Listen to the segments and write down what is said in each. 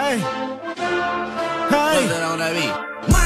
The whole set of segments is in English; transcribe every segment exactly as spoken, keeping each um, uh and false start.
Hey, hey. Put that on that beat.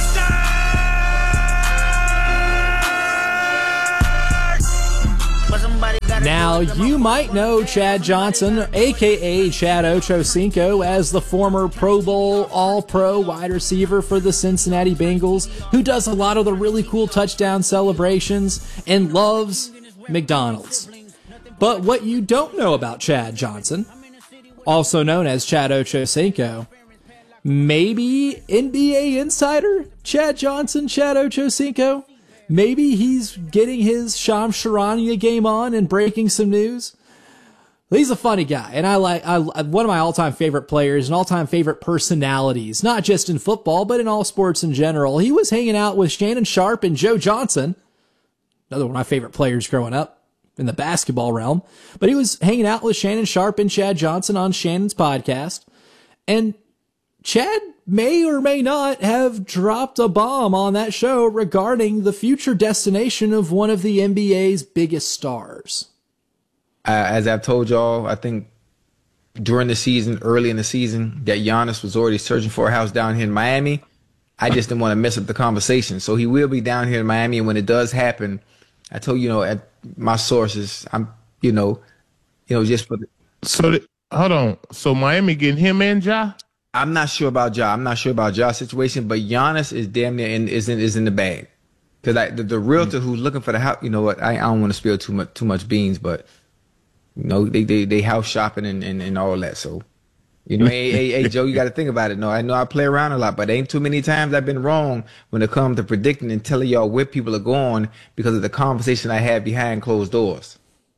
Now, you might know Chad Johnson, a k a. Chad Ochocinco, as the former Pro Bowl All-Pro wide receiver for the Cincinnati Bengals, who does a lot of the really cool touchdown celebrations and loves McDonald's. But what you don't know about Chad Johnson, also known as Chad Ochocinco, maybe N B A insider Chad Johnson, Chad Ochocinco, maybe he's getting his Shams Charania game on and breaking some news. He's a funny guy, and I like I, one of my all-time favorite players and all-time favorite personalities, not just in football, but in all sports in general. He was hanging out with Shannon Sharpe and Joe Johnson, another one of my favorite players growing up in the basketball realm. But he was hanging out with Shannon Sharpe and Chad Johnson on Shannon's podcast, and Chad may or may not have dropped a bomb on that show regarding the future destination of one of the N B A's biggest stars. Uh, as I've told y'all, I think during the season, early in the season, that Giannis was already searching for a house down here in Miami. I just didn't want to mess up the conversation. So he will be down here in Miami, and when it does happen, I told you know at my sources, I'm you know, you know just for the. So the, hold on, so Miami getting him and Ja? I'm not sure about Ja. I'm not sure about Ja's situation, but Giannis is damn near in is in is in the bag. Because the, the realtor who's looking for the house, you know what? I, I don't want to spill too much too much beans, but you know they they, they house shopping and, and, and all that. So you know, hey hey hey Joe, you got to think about it. No, I know I play around a lot, but ain't too many times I've been wrong when it comes to predicting and telling y'all where people are going because of the conversation I had behind closed doors.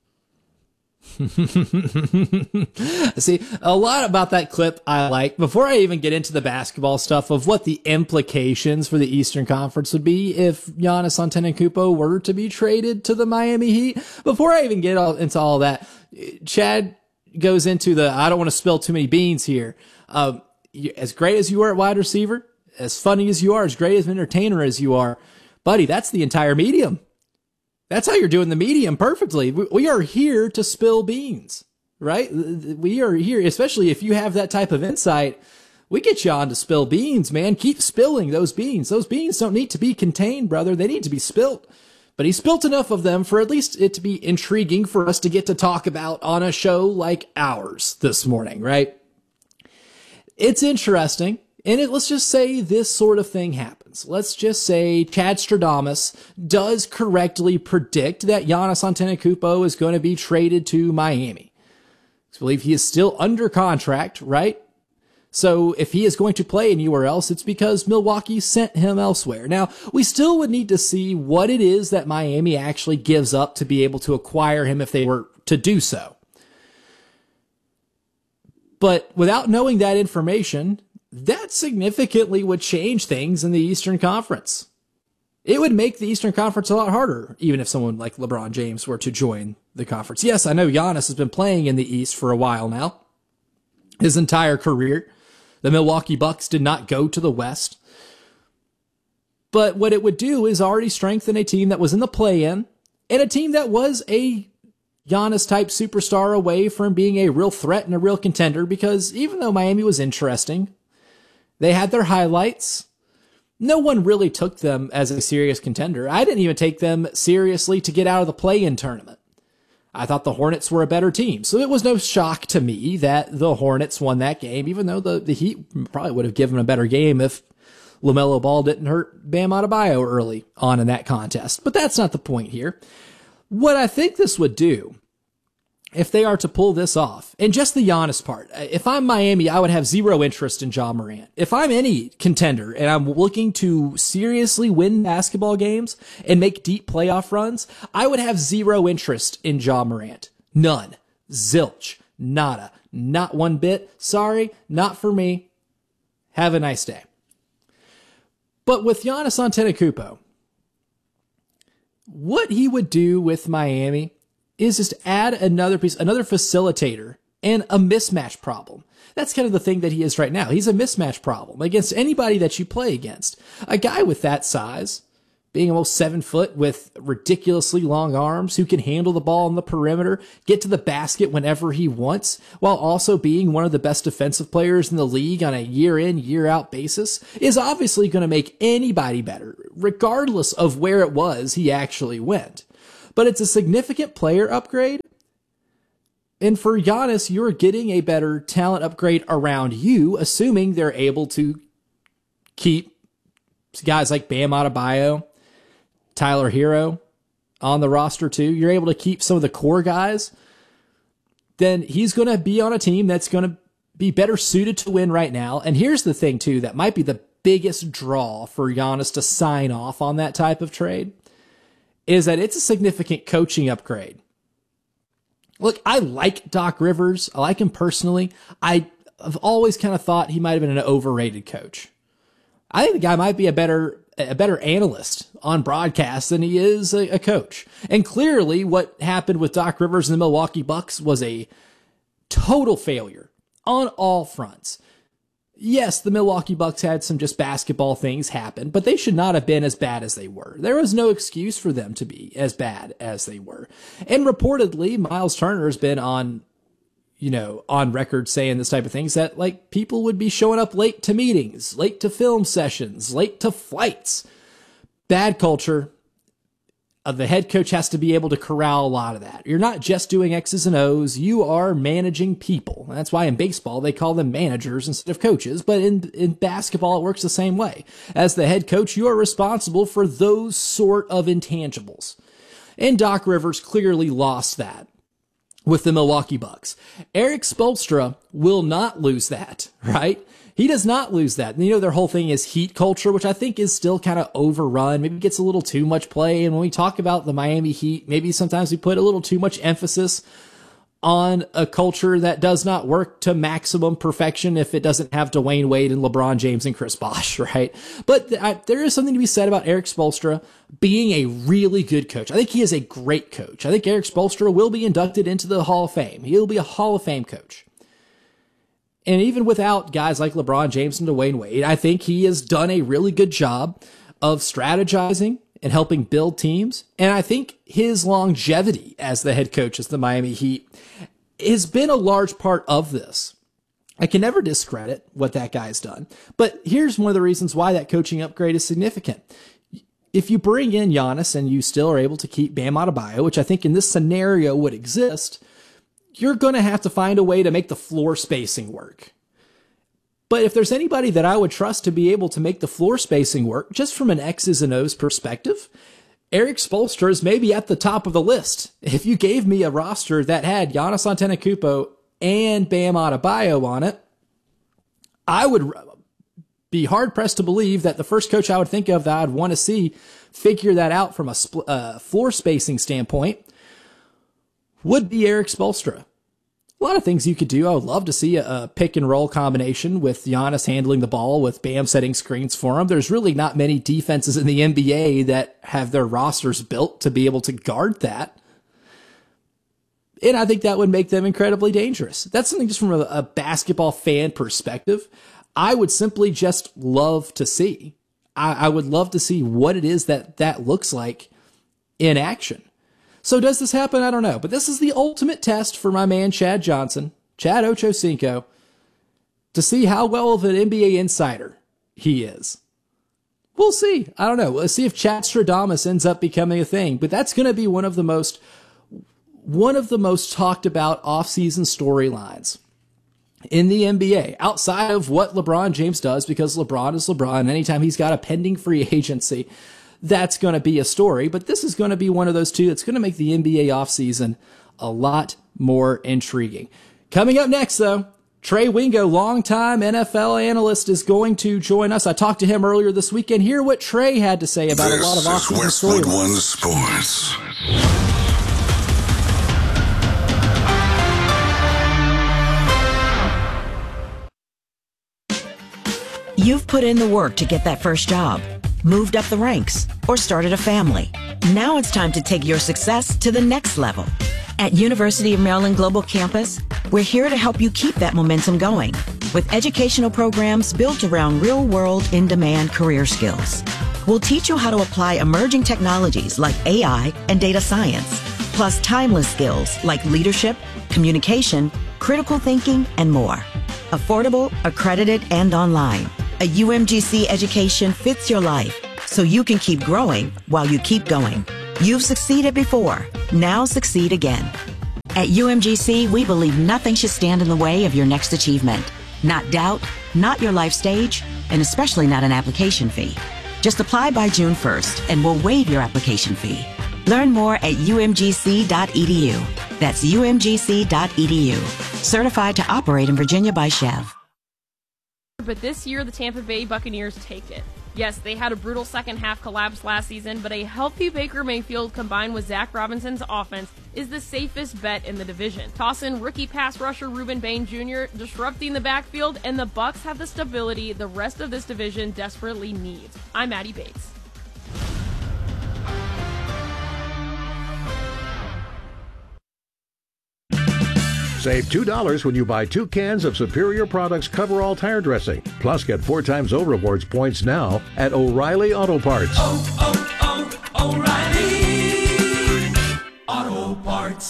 See, a lot about that clip I like. Before I even get into the basketball stuff of what the implications for the Eastern Conference would be if Giannis Antetokounmpo were to be traded to the Miami Heat, before I even get all, into all that, Chad goes into the, I don't want to spill too many beans here. Um, as great as you are at wide receiver, as funny as you are, as great as an entertainer as you are, buddy, that's the entire medium. That's how you're doing the medium perfectly. We are here to spill beans, right? We are here, especially if you have that type of insight. We get you on to spill beans, man. Keep spilling those beans. Those beans don't need to be contained, brother. They need to be spilt. But he spilt enough of them for at least it to be intriguing for us to get to talk about on a show like ours this morning, right? It's interesting. And it, let's just say this sort of thing happens. Let's just say Chad Stradamus does correctly predict that Giannis Antetokounmpo is going to be traded to Miami. I believe he is still under contract, right? So if he is going to play anywhere else, it's because Milwaukee sent him elsewhere. Now, we still would need to see what it is that Miami actually gives up to be able to acquire him if they were to do so. But without knowing that information, that significantly would change things in the Eastern Conference. It would make the Eastern Conference a lot harder, even if someone like LeBron James were to join the conference. Yes, I know Giannis has been playing in the East for a while now, his entire career. The Milwaukee Bucks did not go to the West. But what it would do is already strengthen a team that was in the play-in and a team that was a Giannis-type superstar away from being a real threat and a real contender, because even though Miami was interesting, they had their highlights, no one really took them as a serious contender. I didn't even take them seriously to get out of the play-in tournament. I thought the Hornets were a better team, so it was no shock to me that the Hornets won that game, even though the, the Heat probably would have given a better game if LaMelo Ball didn't hurt Bam Adebayo early on in that contest. But that's not the point here. What I think this would do, if they are to pull this off, and just the Giannis part, if I'm Miami, I would have zero interest in Ja Morant. If I'm any contender and I'm looking to seriously win basketball games and make deep playoff runs, I would have zero interest in Ja Morant. None. Zilch. Nada. Not one bit. Sorry, not for me. Have a nice day. But with Giannis Antetokounmpo, what he would do with Miami is just add another piece, another facilitator, and a mismatch problem. That's kind of the thing that he is right now. He's a mismatch problem against anybody that you play against. A guy with that size, being almost seven foot with ridiculously long arms, who can handle the ball on the perimeter, get to the basket whenever he wants, while also being one of the best defensive players in the league on a year in, year out basis, is obviously going to make anybody better, regardless of where it was he actually went. But it's a significant player upgrade. And for Giannis, you're getting a better talent upgrade around you, assuming they're able to keep guys like Bam Adebayo, Tyler Hero on the roster too. You're able to keep some of the core guys. Then he's going to be on a team that's going to be better suited to win right now. And here's the thing too, that might be the biggest draw for Giannis to sign off on that type of trade, is that it's a significant coaching upgrade. Look, I like Doc Rivers. I like him personally. I, I've always kind of thought he might have been an overrated coach. I think the guy might be a better a better analyst on broadcast than he is a, a coach. And clearly what happened with Doc Rivers and the Milwaukee Bucks was a total failure on all fronts. Yes, the Milwaukee Bucks had some just basketball things happen, but they should not have been as bad as they were. There was no excuse for them to be as bad as they were. And reportedly, Miles Turner has been on, you know, on record saying this type of things, that like people would be showing up late to meetings, late to film sessions, late to flights. Bad culture. Uh, the head coach has to be able to corral a lot of that. You're not just doing X's and O's. You are managing people. That's why in baseball, they call them managers instead of coaches. But in, in basketball, it works the same way. As the head coach, you are responsible for those sort of intangibles. And Doc Rivers clearly lost that with the Milwaukee Bucks. Eric Spoelstra will not lose that, right? He does not lose that. You know, their whole thing is heat culture, which I think is still kind of overrun. Maybe gets a little too much play. And when we talk about the Miami Heat, maybe sometimes we put a little too much emphasis on a culture that does not work to maximum perfection if it doesn't have Dwayne Wade and LeBron James and Chris Bosh, right? But th- I, there is something to be said about Eric Spoelstra being a really good coach. I think he is a great coach. I think Eric Spoelstra will be inducted into the Hall of Fame. He'll be a Hall of Fame coach. And even without guys like LeBron James and Dwayne Wade, I think he has done a really good job of strategizing and helping build teams. And I think his longevity as the head coach of the Miami Heat has been a large part of this. I can never discredit what that guy's done. But here's one of the reasons why that coaching upgrade is significant. If you bring in Giannis and you still are able to keep Bam Adebayo, which I think in this scenario would exist, you're going to have to find a way to make the floor spacing work. But if there's anybody that I would trust to be able to make the floor spacing work, just from an X's and O's perspective, Eric Spoelstra is maybe at the top of the list. If you gave me a roster that had Giannis Antetokounmpo and Bam Adebayo on it, I would be hard-pressed to believe that the first coach I would think of that I'd want to see figure that out from a spl- uh, floor spacing standpoint would be Eric Spoelstra. A lot of things you could do. I would love to see a, a pick and roll combination with Giannis handling the ball, with Bam setting screens for him. There's really not many defenses in the N B A that have their rosters built to be able to guard that. And I think that would make them incredibly dangerous. That's something just from a, a basketball fan perspective I would simply just love to see. I, I would love to see what it is that that looks like in action. So does this happen? I don't know. But this is the ultimate test for my man Chad Johnson, Chad Ochocinco, to see how well of an N B A insider he is. We'll see. I don't know. We'll see if Chad Stradamus ends up becoming a thing. But that's going to be one of the most one of the most talked about offseason storylines in the N B A, outside of what LeBron James does, because LeBron is LeBron. Anytime he's got a pending free agency, that's going to be a story. But this is going to be one of those two that's going to make the N B A offseason a lot more intriguing. Coming up next, though, Trey Wingo, longtime N F L analyst, is going to join us. I talked to him earlier this weekend. Hear what Trey had to say about this a lot of offseason Westwood One storylines. Sports. You've put in the work to get that first job, moved up the ranks, or started a family. Now it's time to take your success to the next level. At University of Maryland Global Campus, we're here to help you keep that momentum going with educational programs built around real-world, in-demand career skills. We'll teach you how to apply emerging technologies like A I and data science, plus timeless skills like leadership, communication, critical thinking, and more. Affordable, accredited, and online. A U M G C education fits your life, so you can keep growing while you keep going. You've succeeded before. Now succeed again. At U M G C, we believe nothing should stand in the way of your next achievement. Not doubt, not your life stage, and especially not an application fee. Just apply by June first, and we'll waive your application fee. Learn more at U M G C dot E D U. That's U M G C dot E D U. Certified to operate in Virginia by Chev. But this year, the Tampa Bay Buccaneers take it. Yes, they had a brutal second half collapse last season, but a healthy Baker Mayfield combined with Zach Robinson's offense is the safest bet in the division. Toss in rookie pass rusher Reuben Bain Junior disrupting the backfield, and the Bucs have the stability the rest of this division desperately needs. I'm Maddie Bates. Save two dollars when you buy two cans of Superior Products Coverall Tire Dressing. Plus, get four times O Rewards points now at O'Reilly Auto Parts. Oh, oh, oh, O'Reilly Auto Parts.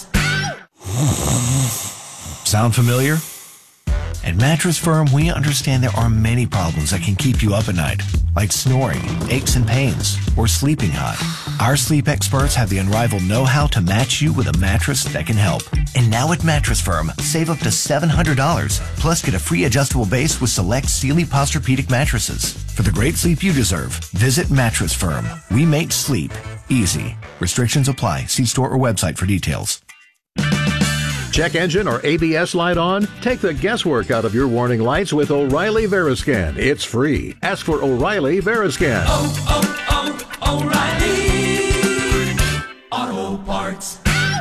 Sound familiar? At Mattress Firm, we understand there are many problems that can keep you up at night, like snoring, aches and pains, or sleeping hot. Our sleep experts have the unrivaled know-how to match you with a mattress that can help. And now at Mattress Firm, save up to seven hundred dollars, plus get a free adjustable base with select Sealy Posturepedic mattresses. For the great sleep you deserve, visit Mattress Firm. We make sleep easy. Restrictions apply. See store or website for details. Check engine or A B S light on? Take the guesswork out of your warning lights with O'Reilly Veriscan. It's free. Ask for O'Reilly Veriscan. Oh, oh, oh, O'Reilly Auto Parts.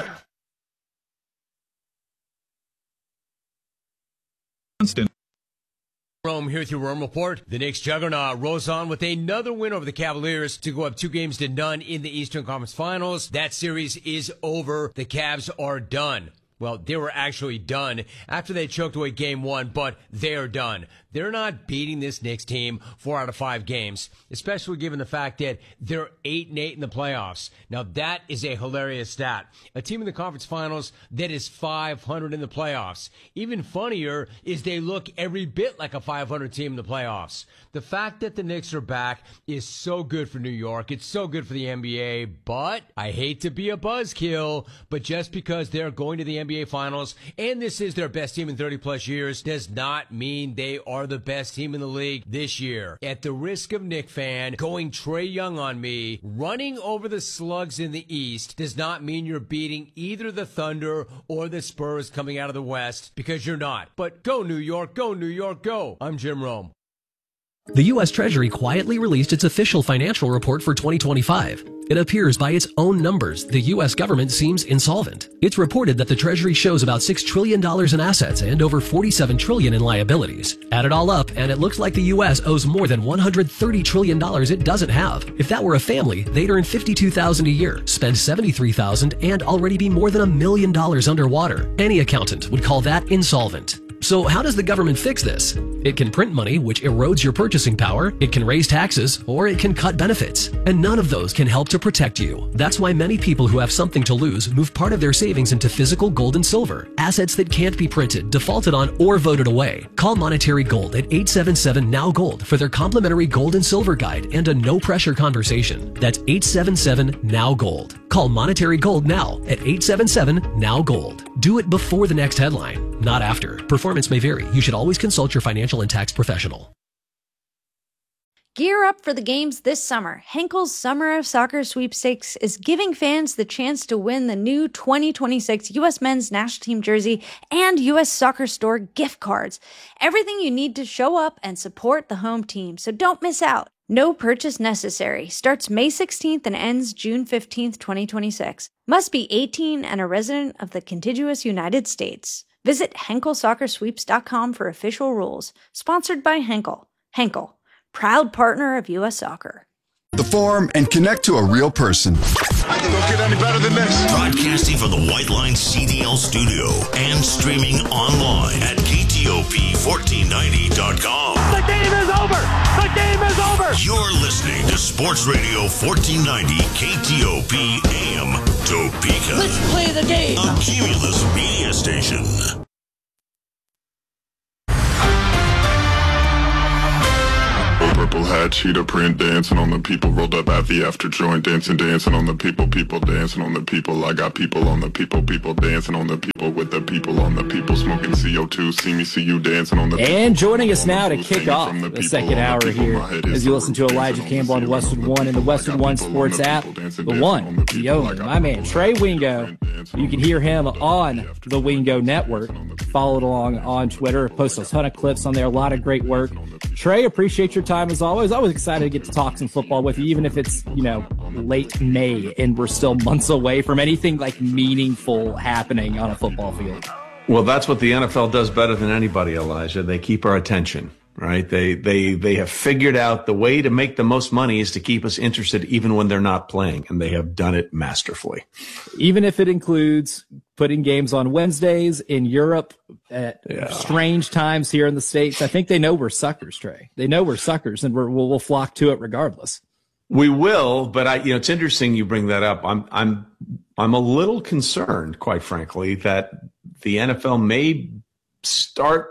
Constant. Rome here with your Rome Report. The Knicks juggernaut rolls on with another win over the Cavaliers to go up two games to none in the Eastern Conference Finals. That series is over. The Cavs are done. Well, they were actually done after they choked away game one, but they're done. They're not beating this Knicks team four out of five games, especially given the fact that they're eight and eight in the playoffs. Now, that is a hilarious stat. A team in the conference finals that is five hundred in the playoffs. Even funnier is they look every bit like a five hundred team in the playoffs. The fact that the Knicks are back is so good for New York. It's so good for the N B A, but I hate to be a buzzkill, but just because they're going to the N B A Finals and this is their best team in thirty plus years does not mean they are the best team in the league this year. At the risk of Knick fan going Trae Young on me, running over the slugs in the East does not mean you're beating either the Thunder or the Spurs coming out of the West, because you're not. But go New York, go New York, go. I'm Jim Rome. The U S Treasury quietly released its official financial report for twenty twenty-five. It appears by its own numbers, the U S government seems insolvent. It's reported that the Treasury shows about six trillion dollars in assets and over forty-seven trillion dollars in liabilities. Add it all up, and it looks like the U S owes more than one hundred thirty trillion dollars it doesn't have. If that were a family, they'd earn fifty-two thousand dollars a year, spend seventy-three thousand dollars, and already be more than a million dollars underwater. Any accountant would call that insolvent. So how does the government fix this? It can print money, which erodes your purchasing power, it can raise taxes, or it can cut benefits. And none of those can help to protect you. That's why many people who have something to lose move part of their savings into physical gold and silver, assets that can't be printed, defaulted on, or voted away. Call Monetary Gold at eight seven seven N O W Gold for their complimentary gold and silver guide and a no-pressure conversation. That's eight seven seven N O W Gold. Call Monetary Gold now at eight seven seven N O W Gold. Do it before the next headline, not after. Performance may vary. You should always consult your financial and tax professional. Gear up for the games this summer. Henkel's Summer of Soccer Sweepstakes is giving fans the chance to win the new twenty twenty-six U S Men's National Team jersey and U S Soccer Store gift cards. Everything you need to show up and support the home team, so don't miss out. No purchase necessary. Starts May sixteenth and ends June fifteenth, twenty twenty-six. Must be eighteen and a resident of the contiguous United States. Visit Henkel Soccer Sweeps dot com for official rules. Sponsored by Henkel. Henkel, proud partner of U S Soccer. The Forum and connect to a real person. I can go get any better than this. Broadcasting from the White Line C D L studio and streaming online at K T O P fourteen ninety dot com. The game is over. The game is over. You're listening to Sports Radio fourteen ninety K T O P A M Topeka. Let's play the game. A Cumulus media station. Purple hat, cheetah print, dancing on the people, rolled up at the after joint, dancing, dancing on the people, people dancing on the people. I got people on the people, people dancing on the people, with the people on the people, smoking C O two. See me, see you dancing on the people. And joining us now to kick off the second hour here, as you listen to Elijah Campbell on Westwood One and the Westwood One Sports app, the one, the only, my man Trey Wingo. You can hear him on the Wingo Network. Follow along on Twitter. Post a ton of clips on there. A lot of great work. Trey, appreciate your time as always. Always excited to get to talk some football with you, even if it's, you know, late May and we're still months away from anything like meaningful happening on a football field. Well, that's what the N F L does better than anybody, Elijah. They keep our attention, right? They they they have figured out the way to make the most money is to keep us interested even when they're not playing, and they have done it masterfully. Even if it includes putting games on Wednesdays in Europe at yeah. strange times here in the States. I think they know we're suckers, Trey. They know we're suckers, and we're, we'll, we'll flock to it regardless. We will, but I, you know, it's interesting you bring that up. I'm, I'm, I'm a little concerned, quite frankly, that the N F L may start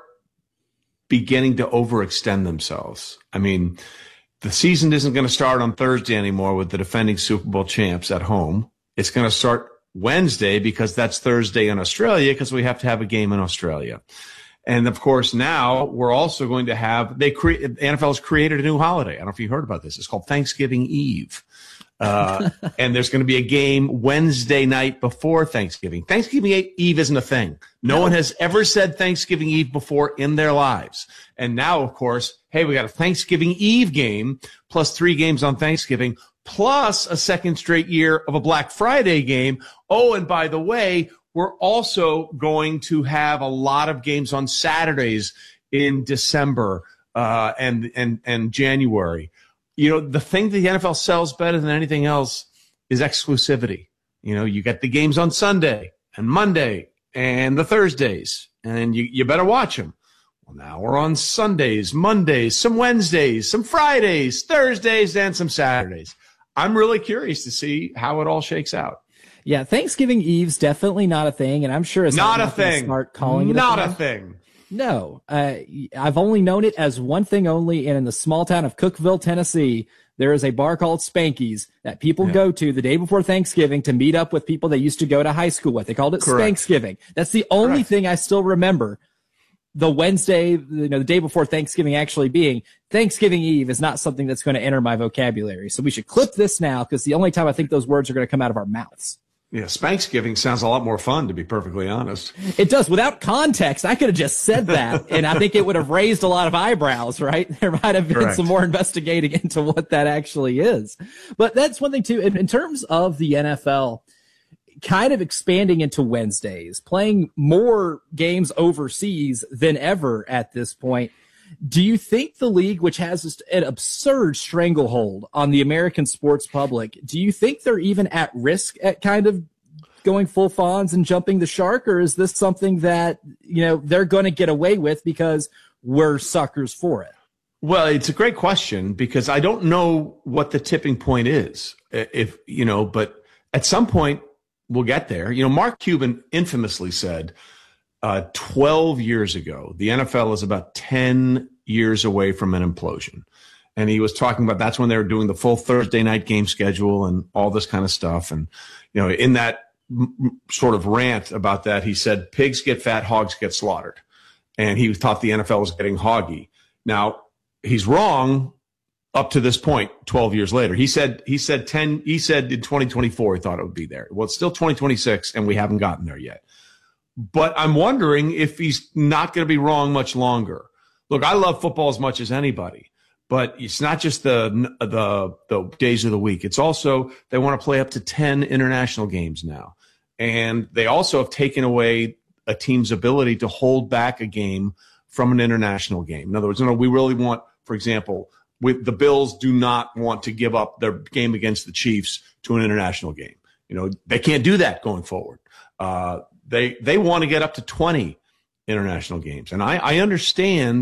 beginning to overextend themselves. I mean, the season isn't going to start on Thursday anymore with the defending Super Bowl champs at home. It's going to start Wednesday because that's Thursday in Australia because we have to have a game in Australia. And of course, now we're also going to have, they create, the N F L has created a new holiday. I don't know if you heard about this. It's called Thanksgiving Eve. Uh, and there's going to be a game Wednesday night before Thanksgiving. Thanksgiving Eve isn't a thing. No, no one has ever said Thanksgiving Eve before in their lives. And now, of course, hey, we got a Thanksgiving Eve game plus three games on Thanksgiving plus a second straight year of a Black Friday game. Oh, and by the way, we're also going to have a lot of games on Saturdays in December uh, and and and January. You know, the thing that the N F L sells better than anything else is exclusivity. You know, you get the games on Sunday and Monday and the Thursdays, and you, you better watch them. Well, now we're on Sundays, Mondays, some Wednesdays, some Fridays, Thursdays, and some Saturdays. I'm really curious to see how it all shakes out. Yeah, Thanksgiving Eve's definitely not a thing, and I'm sure it's not, not a thing. Start calling it not a thing. a thing. No, uh, I've only known it as one thing only, and in the small town of Cookeville, Tennessee, there is a bar called Spanky's that people yeah. go to the day before Thanksgiving to meet up with people they used to go to high school with. They called it Correct. Spanksgiving. That's the only Correct. thing I still remember. The Wednesday, you know, the day before Thanksgiving actually being Thanksgiving Eve is not something that's going to enter my vocabulary. So we should clip this now because the only time I think those words are going to come out of our mouths. Yeah, Spanksgiving sounds a lot more fun, to be perfectly honest. It does. Without context, I could have just said that, and I think it would have raised a lot of eyebrows, right? There might have been Correct. some more investigating into what that actually is. But that's one thing, too. In, in terms of the N F L kind of expanding into Wednesdays, playing more games overseas than ever at this point, do you think the league, which has just an absurd stranglehold on the American sports public, do you think they're even at risk at kind of going full Fonz and jumping the shark, or is this something that, you know, they're going to get away with because we're suckers for it? Well, it's a great question because I don't know what the tipping point is, if you know, but at some point we'll get there. You know, Mark Cuban infamously said, Uh, twelve years ago, the N F L is about ten years away from an implosion. And he was talking about that's when they were doing the full Thursday night game schedule and all this kind of stuff. And, you know, in that m- sort of rant about that, he said, pigs get fat, hogs get slaughtered. And he thought the N F L was getting hoggy. Now, he's wrong up to this point, twelve years later. He said, he said ten, he said in twenty twenty-four, he thought it would be there. Well, it's still twenty twenty-six and we haven't gotten there yet. But I'm wondering if he's not going to be wrong much longer. Look, I love football as much as anybody, but it's not just the the the days of the week. It's also they want to play up to ten international games now. And they also have taken away a team's ability to hold back a game from an international game. In other words, you know, we really want, for example, with the Bills do not want to give up their game against the Chiefs to an international game. You know, they can't do that going forward. Uh, They they want to get up to twenty international games. And I, I understand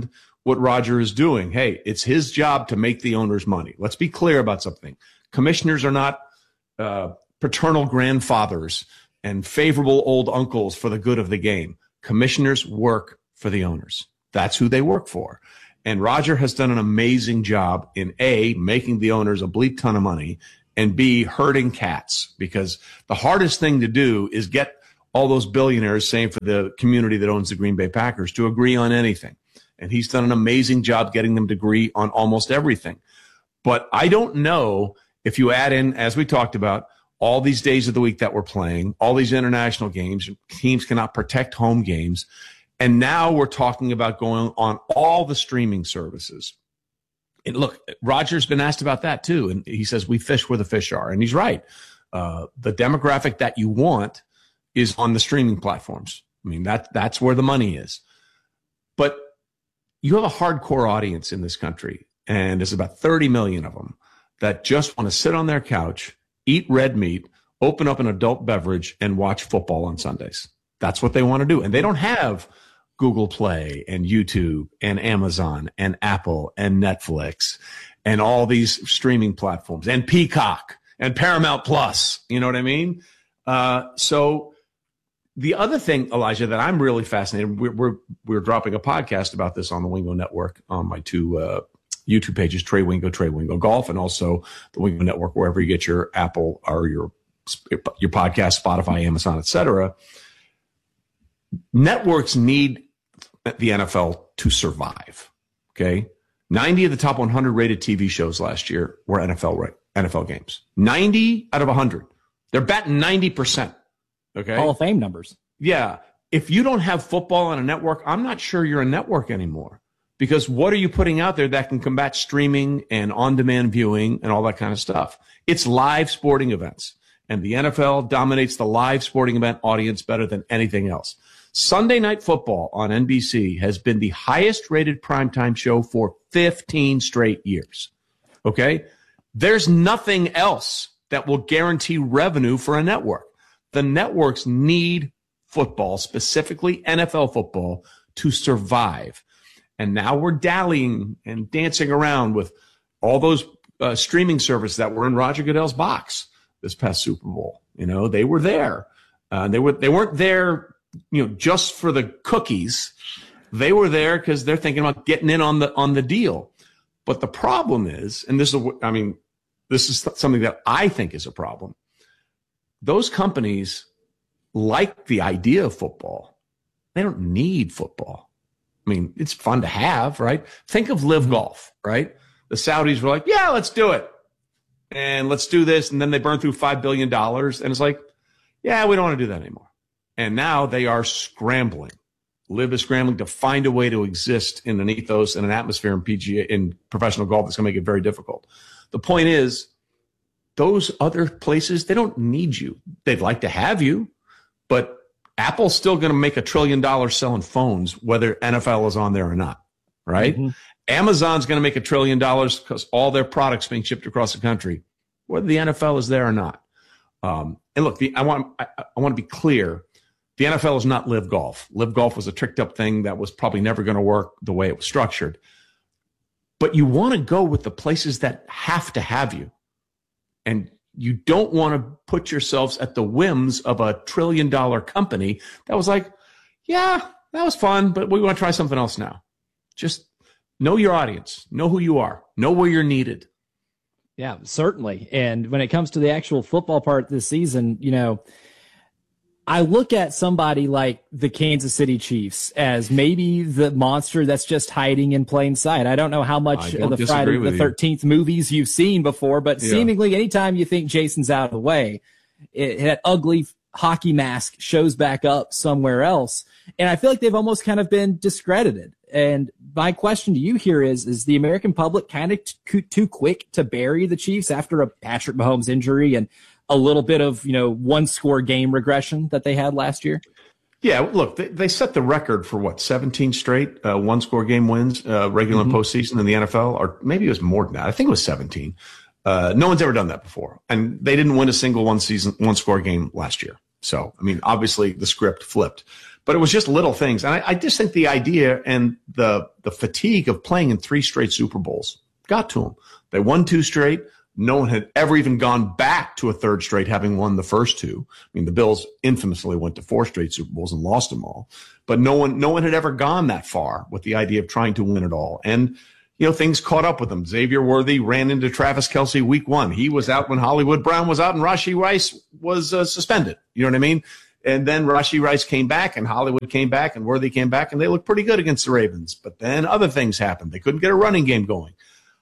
what Roger is doing. Hey, it's his job to make the owners money. Let's be clear about something. Commissioners are not uh, paternal grandfathers and favorable old uncles for the good of the game. Commissioners work for the owners. That's who they work for. And Roger has done an amazing job in A, making the owners a bleak ton of money, and B, herding cats, because the hardest thing to do is get all those billionaires, same for the community that owns the Green Bay Packers, to agree on anything. And he's done an amazing job getting them to agree on almost everything. But I don't know if you add in, as we talked about, all these days of the week that we're playing, all these international games, teams cannot protect home games. And now we're talking about going on all the streaming services. And look, Roger's been asked about that too. And he says, we fish where the fish are. And he's right. Uh, the demographic that you want is on the streaming platforms. I mean, that, that's where the money is. But you have a hardcore audience in this country, and there's about thirty million of them that just want to sit on their couch, eat red meat, open up an adult beverage, and watch football on Sundays. That's what they want to do. And they don't have Google Play and YouTube and Amazon and Apple and Netflix and all these streaming platforms and Peacock and Paramount Plus. You know what I mean? Uh, so the other thing, Elijah, that I'm really fascinated, we're, we're, we're dropping a podcast about this on the Wingo Network on my two uh, YouTube pages, Trey Wingo, Trey Wingo Golf, and also the Wingo Network, wherever you get your Apple or your, your podcast, Spotify, Amazon, et cetera. Networks need the N F L to survive. Okay. ninety of the top one hundred rated T V shows last year were N F L, N F L games. ninety out of one hundred. They're batting ninety percent. Okay. Hall of Fame numbers. Yeah. If you don't have football on a network, I'm not sure you're a network anymore, because what are you putting out there that can combat streaming and on-demand viewing and all that kind of stuff? It's live sporting events, and the N F L dominates the live sporting event audience better than anything else. Sunday Night Football on N B C has been the highest rated primetime show for fifteen straight years. Okay. There's nothing else that will guarantee revenue for a network. The networks need football, specifically N F L football, to survive. And now we're dallying and dancing around with all those uh, streaming services that were in Roger Goodell's box this past Super Bowl. You know, they were there. Uh, they were they weren't there, you know, just for the cookies. They were there because they're thinking about getting in on the on the deal. But the problem is, and this is, I mean, this is something that I think is a problem. Those companies like the idea of football. They don't need football. I mean, it's fun to have, right? Think of Live Golf, right? The Saudis were like, yeah, let's do it. And let's do this. And then they burn through five billion dollars. And it's like, yeah, we don't want to do that anymore. And now they are scrambling. Live is scrambling to find a way to exist in an ethos and an atmosphere in P G A, in professional golf that's going to make it very difficult. The point is, those other places, they don't need you. They'd like to have you, but Apple's still going to make a trillion dollars selling phones, whether N F L is on there or not, right? Mm-hmm. Amazon's going to make a trillion dollars because all their products being shipped across the country, whether the N F L is there or not. Um, and look, the, I want I, I want to be clear. The N F L is not Live Golf. Live Golf was a tricked up thing that was probably never going to work the way it was structured. But you want to go with the places that have to have you. And you don't want to put yourselves at the whims of a trillion dollar company that was like, yeah, that was fun, but we want to try something else now. Just know your audience, know who you are, know where you're needed. Yeah, certainly. And when it comes to the actual football part this season, you know, I look at somebody like the Kansas City Chiefs as maybe the monster that's just hiding in plain sight. I don't know how much of the Friday the thirteenth movies you've seen before, but yeah. Seemingly anytime you think Jason's out of the way, it, that ugly hockey mask shows back up somewhere else. And I feel like they've almost kind of been discredited. And my question to you here is, is the American public kind of t- too quick to bury the Chiefs after a Patrick Mahomes injury and a little bit of, you know, one score game regression that they had last year? Yeah, look, they, they set the record for what, seventeen straight uh, one score game wins, uh, regular mm-hmm. and postseason in the N F L, or maybe it was more than that. I think it was seventeen. Uh, no one's ever done that before. And they didn't win a single one season, one score game last year. So, I mean, obviously the script flipped. But it was just little things. And I, I just think the idea and the the fatigue of playing in three straight Super Bowls got to them. They won two straight. No one had ever even gone back to a third straight, having won the first two. I mean, the Bills infamously went to four straight Super Bowls and lost them all. But no one, no one had ever gone that far with the idea of trying to win it all. And, you know, things caught up with them. Xavier Worthy ran into Travis Kelce week one. He was out when Hollywood Brown was out and Rashee Rice was uh, suspended. You know what I mean? And then Rashee Rice came back and Hollywood came back and Worthy came back and they looked pretty good against the Ravens. But then other things happened. They couldn't get a running game going.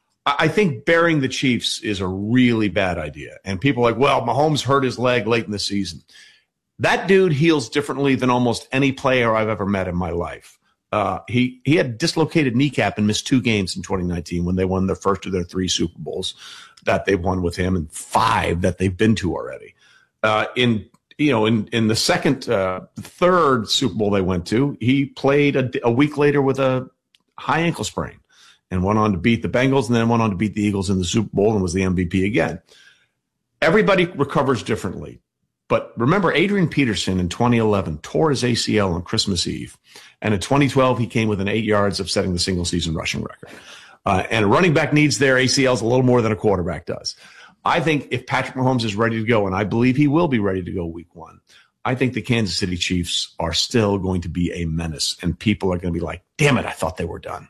I think burying the Chiefs is a really bad idea. And people are like, well, Mahomes hurt his leg late in the season. That dude heals differently than almost any player I've ever met in my life. Uh, he, he had dislocated kneecap and missed two games in twenty nineteen when they won their first of their three Super Bowls that they've won with him and five that they've been to already. Uh, in You know, in, in the second, uh, third Super Bowl they went to, he played a, a week later with a high ankle sprain and went on to beat the Bengals and then went on to beat the Eagles in the Super Bowl and was the M V P again. Everybody recovers differently. But remember, Adrian Peterson in twenty eleven tore his A C L on Christmas Eve. And in twenty twelve, he came within eight yards of setting the single-season rushing record. Uh, and a running back needs their A C Ls a little more than a quarterback does. I think if Patrick Mahomes is ready to go, and I believe he will be ready to go week one, I think the Kansas City Chiefs are still going to be a menace, and people are going to be like, damn it, I thought they were done.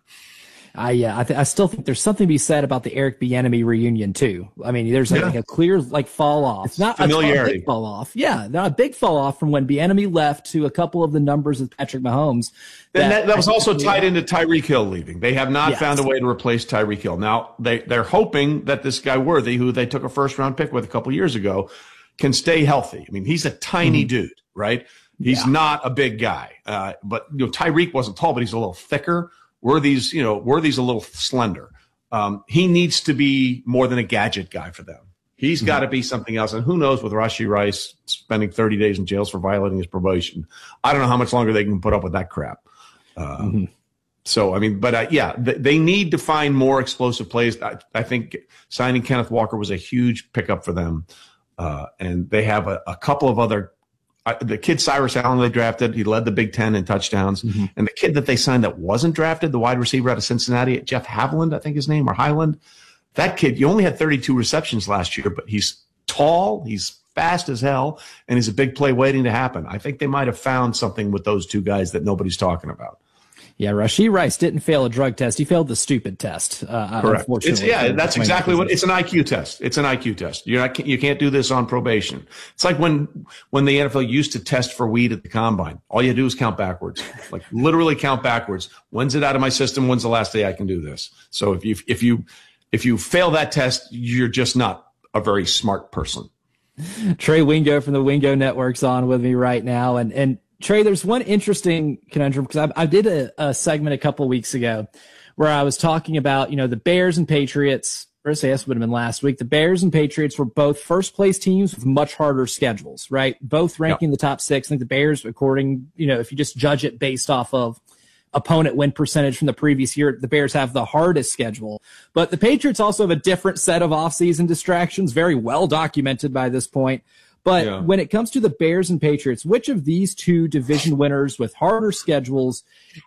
I yeah, I, th- I still think there's something to be said about the Eric Bieniemy reunion too. I mean, there's like, Yeah. like a clear like fall off, It's not familiarity. a big fall off. Yeah, not a big fall off from when Bieniemy left to a couple of the numbers with Patrick Mahomes. And that, that was I also think- tied into Tyreek Hill leaving. They have not Yes. found a way to replace Tyreek Hill. Now, they, they're hoping that this guy Worthy, who they took a first-round pick with a couple years ago, can stay healthy. I mean, he's a tiny Mhm. dude, right? He's Yeah. not a big guy. Uh, but, you know, Tyreek wasn't tall, but he's a little thicker. Worthy's, you know, Worthy's a little slender. Um, he needs to be more than a gadget guy for them. He's Mm-hmm. got to be something else. And who knows with Rashee Rice spending thirty days in jails for violating his probation. I don't know how much longer they can put up with that crap. Uh, Mhm. So, I mean, but uh, yeah, th- they need to find more explosive plays. I, I think signing Kenneth Walker was a huge pickup for them. Uh, and they have a, a couple of other uh, the kid Cyrus Allen they drafted, he led the Big Ten in touchdowns. Mm-hmm. And the kid that they signed that wasn't drafted, the wide receiver out of Cincinnati, Jeff Haviland, I think his name, or Highland. That kid, you only had thirty-two receptions last year, but he's tall, he's fast as hell, and he's a big play waiting to happen. I think they might have found something with those two guys that nobody's talking about. Yeah, Rashee Rice didn't fail a drug test. He failed the stupid test. Uh, Correct. It's, unfortunately. yeah, that's exactly what it's an I Q test. It's an I Q test. You're not, you can't do this on probation. It's like when, when the N F L used to test for weed at the combine. All you do is count backwards, like literally count backwards. When's it out of my system? When's the last day I can do this? So if you, if you, if you fail that test, you're just not a very smart person. Trey Wingo from the Wingo Network's on with me right now. And, and Trey, there's one interesting conundrum because I, I did a, a segment a couple of weeks ago where I was talking about, you know, the Bears and Patriots, or say this would have been last week. The Bears and Patriots were both first place teams with much harder schedules, right? Both ranking in the top six. I think the Bears, according, you know, if you just judge it based off of opponent win percentage from the previous year, the Bears have the hardest schedule. But the Patriots also have a different set of offseason distractions, very well documented by this point. But Yeah. when it comes to the Bears and Patriots, which of these two division winners with harder schedules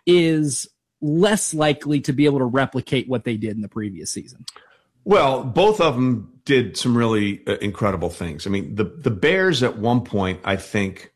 is less likely to be able to replicate what they did in the previous season? Well, both of them did some really uh, incredible things. I mean, the, the Bears at one point, I think,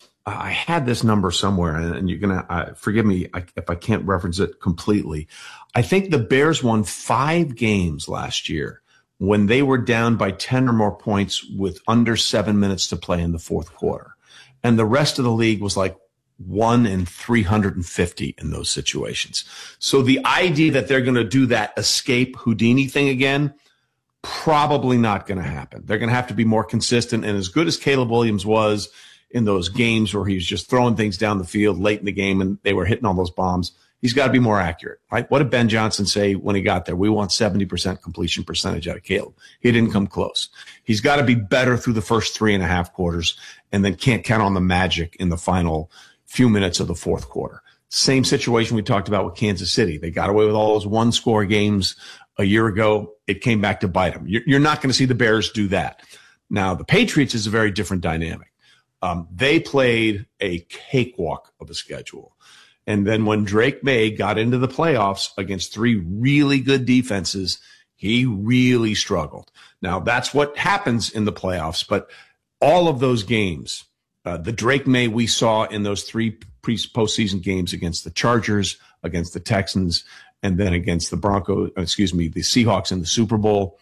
I had this number somewhere, and, and you're going to uh, forgive me if I can't reference it completely. I think the Bears won five games last year when they were down by ten or more points with under seven minutes to play in the fourth quarter. And the rest of the league was like one in three hundred fifty in those situations. So the idea that they're going to do that escape Houdini thing again, probably not going to happen. They're going to have to be more consistent. And as good as Caleb Williams was in those games where he was just throwing things down the field late in the game and they were hitting all those bombs, he's got to be more accurate, right? What did Ben Johnson say when he got there? We want seventy percent completion percentage out of Caleb. He didn't come close. He's got to be better through the first three and a half quarters and then can't count on the magic in the final few minutes of the fourth quarter. Same situation we talked about with Kansas City. They got away with all those one-score games a year ago. It came back to bite them. You're not going to see the Bears do that. Now, the Patriots is a very different dynamic. Um, they played a cakewalk of a schedule. And then when Drake May got into the playoffs against three really good defenses, he really struggled. Now, that's what happens in the playoffs, but all of those games, uh, the Drake May we saw in those three pre- postseason games against the Chargers, against the Texans, and then against the Broncos, excuse me, the Seahawks in the Super Bowl,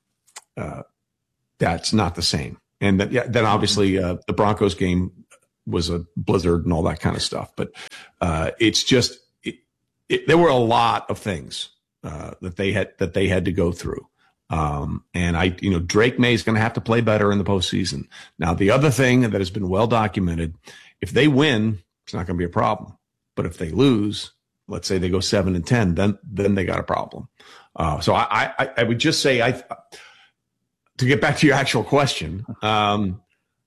uh, that's not the same. And that, yeah, then obviously uh, the Broncos game was a blizzard and all that kind of stuff. But uh, it's just it, it, there were a lot of things uh, that they had that they had to go through. Um, and I, you know, Drake May is going to have to play better in the postseason. Now, the other thing that has been well documented, if they win, it's not going to be a problem. But if they lose, let's say they go seven and ten, then then they got a problem. Uh, so I, I I would just say I. To get back to your actual question, um,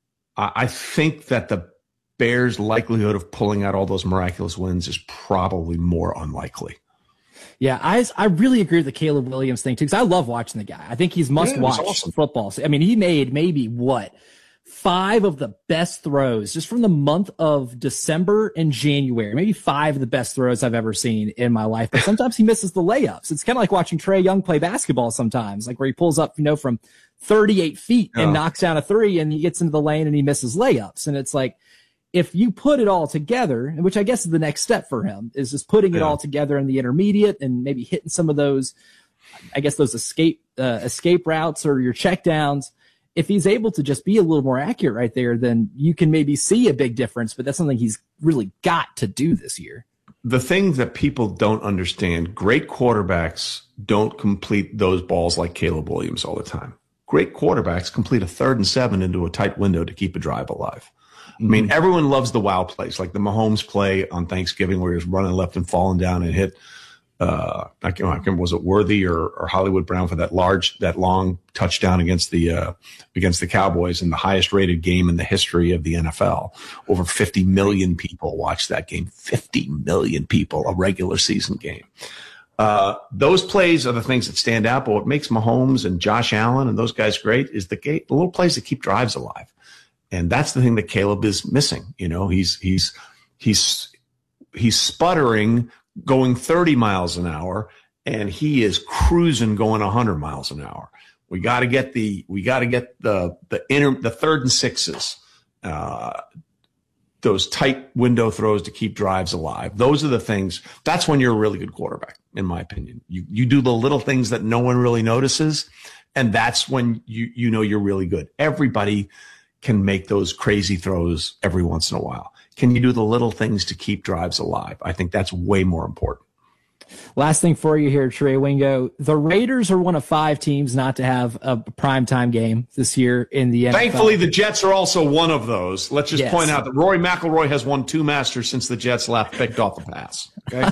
I think that the Bears' likelihood of pulling out all those miraculous wins is probably more unlikely. Yeah, I I really agree with the Caleb Williams thing too, because I love watching the guy. I think he's must Yeah, watch awesome. football. I mean, he made maybe what five of the best throws just from the month of December and January. Maybe five of the best throws I've ever seen in my life. But sometimes he misses the layups. It's kind of like watching Trae Young play basketball sometimes, like where he pulls up, you know, from thirty-eight feet and Oh. knocks down a three, and he gets into the lane and he misses layups. And it's like, if you put it all together, which I guess is the next step for him, is just putting it Yeah. all together in the intermediate and maybe hitting some of those, I guess those escape uh, escape routes or your check downs. If he's able to just be a little more accurate right there, then you can maybe see a big difference, but that's something he's really got to do this year. The thing that people don't understand, great quarterbacks don't complete those balls like Caleb Williams all the time. Great quarterbacks complete a third and seven into a tight window to keep a drive alive. I mean, everyone loves the wow plays, like the Mahomes play on Thanksgiving where he was running left and falling down and hit, uh, I can't, I can't remember, was it Worthy or, or Hollywood Brown for that large, that long touchdown against the, uh, against the Cowboys in the highest rated game in the history of the N F L. Over fifty million people watched that game. fifty million people, a regular season game. Uh, those plays are the things that stand out, but what makes Mahomes and Josh Allen and those guys great is the, ga- the little plays that keep drives alive. And that's the thing that Caleb is missing. You know, he's, he's, he's, he's sputtering going thirty miles an hour, and he is cruising going one hundred miles an hour. We got to get the, we got to get the, the inner, the third and sixes, uh, those tight window throws to keep drives alive. Those are the things. That's when you're a really good quarterback, in my opinion. You, you do the little things that no one really notices. And that's when you, you know, you're really good. Everybody can make those crazy throws every once in a while. Can you do the little things to keep drives alive? I think that's way more important. Last thing for you here, Trey Wingo. The Raiders are one of five teams not to have a primetime game this year in the N F L. Thankfully, the Jets are also one of those. Let's just Yes. point out that Rory McIlroy has won two Masters since the Jets left, picked off the pass. Okay.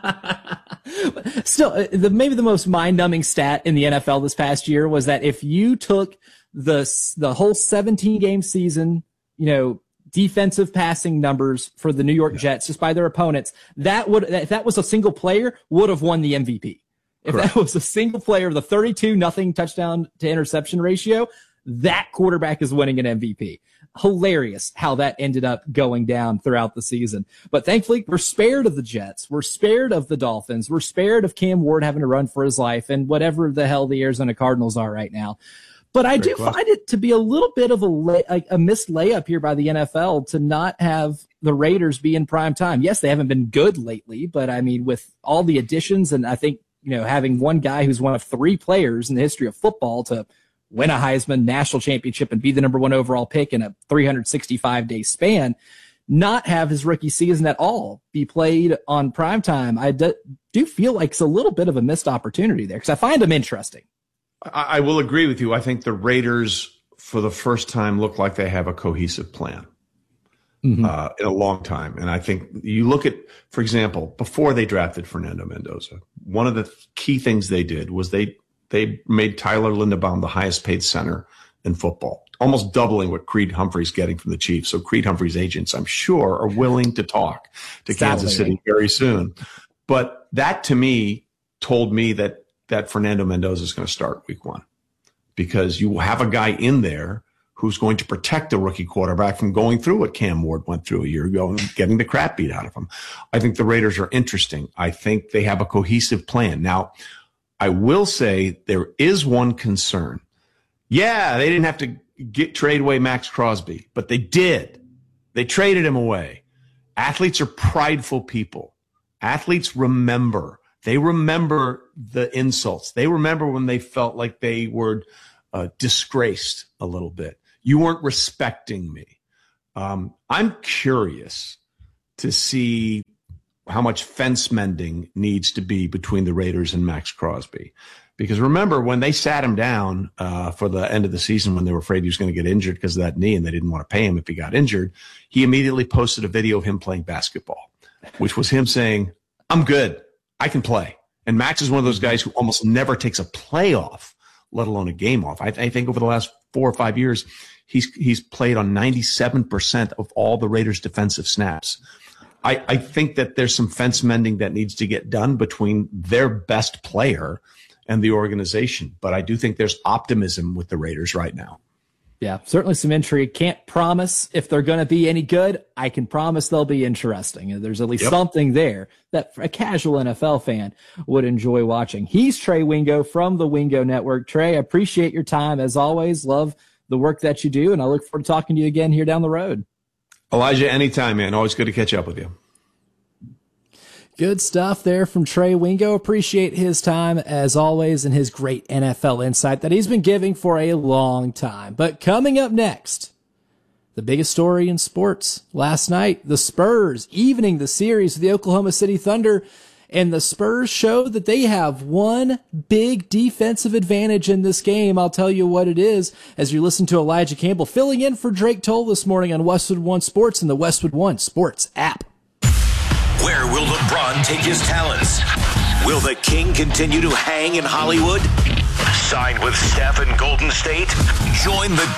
Still, uh, the maybe the most mind-numbing stat in the N F L this past year was that if you took the the whole seventeen game season, you know, defensive passing numbers for the New York Jets just by their opponents, that would if that was a single player would have won the M V P. If Correct. that was a single player, the thirty-two nothing touchdown to interception ratio, that quarterback is winning an M V P. Hilarious how that ended up going down throughout the season. But thankfully, we're spared of the Jets. We're spared of the Dolphins. We're spared of Cam Ward having to run for his life and whatever the hell the Arizona Cardinals are right now. But I do find it to be a little bit of a, lay, a, a missed layup here by the N F L to not have the Raiders be in prime time. Yes, they haven't been good lately, but I mean, with all the additions, and I think, you know, having one guy who's one of three players in the history of football to win a Heisman national championship and be the number one overall pick in a three hundred sixty-five day span, not have his rookie season at all be played on primetime, I do, do feel like it's a little bit of a missed opportunity there because I find him interesting. I, I will agree with you. I think the Raiders, for the first time, look like they have a cohesive plan Mm-hmm. uh, in a long time. And I think you look at, for example, before they drafted Fernando Mendoza, one of the key things they did was they they made Tyler Linderbaum the highest paid center in football, almost doubling what Creed Humphrey's getting from the Chiefs. So Creed Humphrey's agents, I'm sure, are willing to talk to Kansas City very soon. But that, to me, told me that that Fernando Mendoza is going to start week one because you have a guy in there who's going to protect the rookie quarterback from going through what Cam Ward went through a year ago and getting the crap beat out of him. I think the Raiders are interesting. I think they have a cohesive plan. Now, I will say there is one concern. Yeah, they didn't have to get trade away Max Crosby, but they did. They traded him away. Athletes are prideful people. Athletes remember. They remember the insults. They remember when they felt like they were uh, disgraced a little bit. You weren't respecting me. Um, I'm curious to see how much fence mending needs to be between the Raiders and Max Crosby. Because remember, when they sat him down uh, for the end of the season when they were afraid he was going to get injured because of that knee and they didn't want to pay him if he got injured, he immediately posted a video of him playing basketball, which was him saying, I'm good. I can play. And Max is one of those guys who almost never takes a play off, let alone a game off. I, I think over the last four or five years, he's he's played on ninety-seven percent of all the Raiders' defensive snaps. I, I think that there's some fence mending that needs to get done between their best player and the organization. But I do think there's optimism with the Raiders right now. Yeah, certainly some intrigue. Can't promise if they're going to be any good. I can promise they'll be interesting. There's at least yep. something there that a casual N F L fan would enjoy watching. He's Trey Wingo from the Wingo Network. Trey, I appreciate your time as always. Love the work that you do, and I look forward to talking to you again here down the road. Elijah, anytime, man. Always good to catch up with you. Good stuff there from Trey Wingo. Appreciate his time as always and his great N F L insight that he's been giving for a long time. But coming up next, the biggest story in sports last night, the Spurs evening the series with the Oklahoma City Thunder, and the Spurs show that they have one big defensive advantage in this game. I'll tell you what it is as you listen to Elijah Campbell filling in for Drake Toll this morning on Westwood One Sports and the Westwood One Sports app. Where will LeBron take his talents? Will the King continue to hang in Hollywood? Sign with Steph in Golden State? Join the